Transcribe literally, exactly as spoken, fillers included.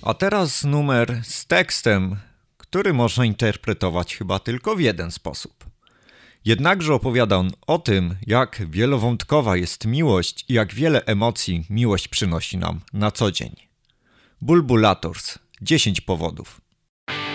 A teraz numer z tekstem, który można interpretować chyba tylko w jeden sposób. Jednakże opowiada on o tym, jak wielowątkowa jest miłość i jak wiele emocji miłość przynosi nam na co dzień. Bulbulators. dziesięć powodów.